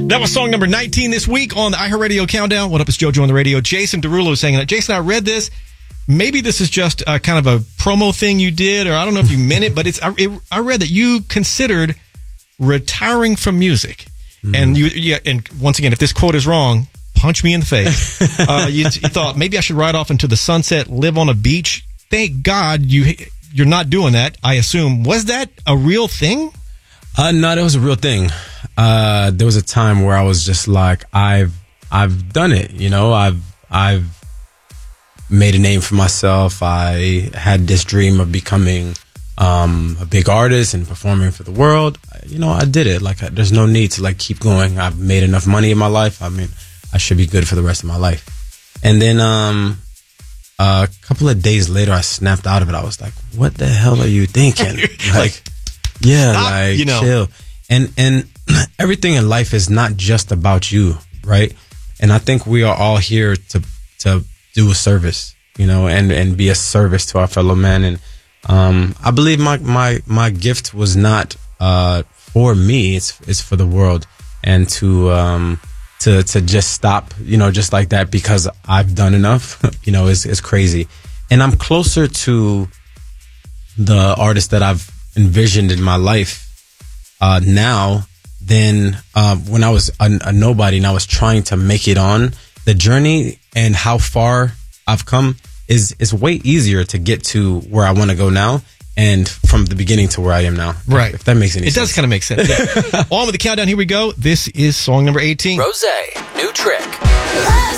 That was song number 19 this week on the iHeartRadio Countdown. What up, it's JoJo on the radio. Jason Derulo is saying that. Jason, I read this. Maybe this is just a kind of a promo thing you did, or I don't know if you meant it, but I read that you considered retiring from music. Mm-hmm. And once again, if this quote is wrong, punch me in the face. You thought maybe I should ride off into the sunset, live on a beach. Thank God you're not doing that, I assume. Was that a real thing? No, that was a real thing. There was a time where I was just like, I've done it. You know, I've made a name for myself. I had this dream of becoming a big artist and performing for the world. You know, I did it. Like, there's no need to like keep going. I've made enough money in my life. I mean, I should be good for the rest of my life. And then a couple of days later, I snapped out of it. I was like, what the hell are you thinking? Like, yeah, stop, like, you know. Chill. And everything in life is not just about you, right? And I think we are all here to do a service, you know, and be a service to our fellow man. And I believe my gift was not for me; it's for the world, and to just stop, you know, just like that because I've done enough, you know, is crazy. And I'm closer to the artist that I've envisioned in my life now than when I was a nobody and I was trying to make it on. The journey and how far I've come is way easier to get to where I want to go now, and from the beginning to where I am now. Right. If that makes any sense. It does kind of make sense. Yeah. On with the countdown. Here we go. This is song number 18. Rosé, new trick.